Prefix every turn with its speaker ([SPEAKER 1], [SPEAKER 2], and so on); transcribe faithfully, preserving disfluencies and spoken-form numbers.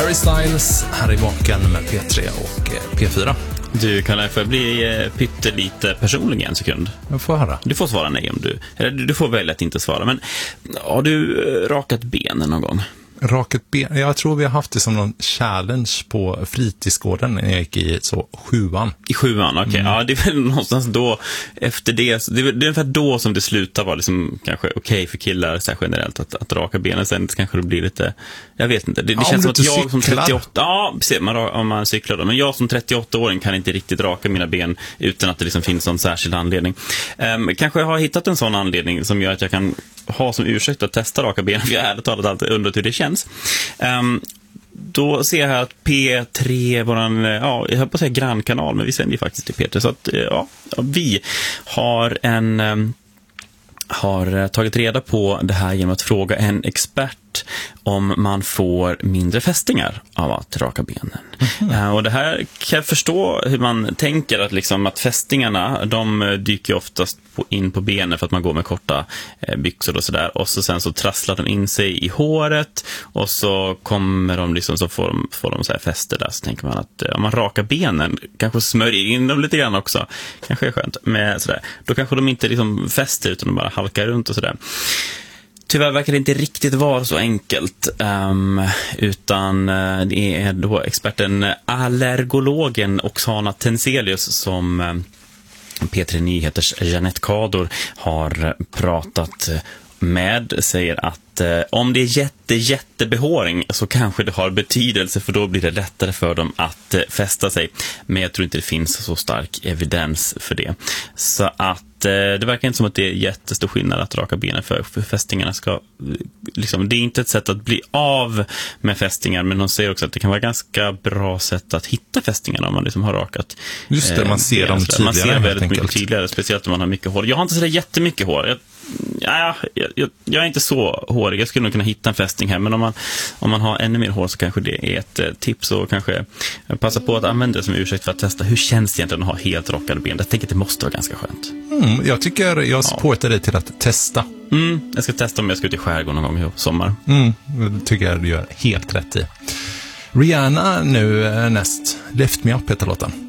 [SPEAKER 1] Harry Styles här i Vaken med P tre och P fyra.
[SPEAKER 2] Du kan få bli pyttelite personlig en sekund.
[SPEAKER 1] Jag får höra.
[SPEAKER 2] Du får svara nej om du... Eller du får välja att inte svara. Men har du rakat benen någon gång?
[SPEAKER 1] Rakat ben? Jag tror vi har haft det som någon challenge på fritidsgården när jag gick i så sjuan.
[SPEAKER 2] I sjuan, okej. Okay. Mm. Ja, det är väl någonstans då, efter det, det är, det är ungefär då som det slutar vara liksom kanske okej okay för killar så här generellt att, att raka benen. Sen kanske det blir lite, jag vet inte. Det, det
[SPEAKER 1] ja,
[SPEAKER 2] känns som att jag
[SPEAKER 1] cyklar.
[SPEAKER 2] som trettioåtta, ja, precis, man, om man cyklar då. Men jag som trettioåtta-åring kan inte riktigt raka mina ben utan att det liksom finns någon särskild anledning. Um, kanske jag har hittat en sån anledning som gör att jag kan ha som ursäkt att testa raka benen. Jag har ärligt talat alltid undrat hur det känns. Um, då ser jag här att P tre, våran, ja, jag höll på att säga grannkanal, men vi sänder ju faktiskt till P tre. Så att, ja, vi har en... Um, har tagit reda på det här genom att fråga en expert om man får mindre fästingar av att raka benen. Mm-hmm. Och det här kan jag förstå hur man tänker att, liksom, att fästingarna, de dyker oftast på, in på benen för att man går med korta eh, byxor och sådär. Och så sen så trasslar de in sig i håret och så kommer de liksom, så får de, får de så här fäster där. Så tänker man att eh, om man rakar benen, kanske smörjer in dem lite grann också, kanske är skönt med sådär. Då kanske de inte liksom fäster utan de bara halkar runt och sådär. Tyvärr verkar det inte riktigt vara så enkelt, um, utan uh, det är då experten allergologen Oksana Tenselius som um, P tre Nyheters Jeanette Kador har pratat med, säger att eh, om det är jätte, jättebehåring så kanske det har betydelse, för då blir det lättare för dem att eh, fästa sig. Men jag tror inte det finns så stark evidens för det. Så att eh, det verkar inte som att det är jättestor skillnad att raka benen för, för fästingarna ska, liksom, det är inte ett sätt att bli av med fästingar, men de säger också att det kan vara ganska bra sätt att hitta fästingarna om man liksom har rakat.
[SPEAKER 1] Just det, man ser eh, dem tydligare. Man
[SPEAKER 2] ser väldigt mycket tydligare, speciellt om man har mycket hår. Jag har inte så där jättemycket hår. Jag Ja, jag, jag, jag är inte så hårig. Jag skulle nog kunna hitta en fästing här. Men om man, om man har ännu mer hår så kanske det är ett eh, tips. Och kanske passa på att använda det som ursäkt för att testa hur känns det egentligen att ha helt rakade ben. Jag tänker att det måste vara ganska skönt.
[SPEAKER 1] Mm, jag tycker jag supportar dig till att testa.
[SPEAKER 2] Mm, jag ska testa om jag ska ut i skärgården någon gång i sommar.
[SPEAKER 1] Mm, det tycker jag du gör helt rätt i. Rihanna nu näst. Lift Me Up heter låten.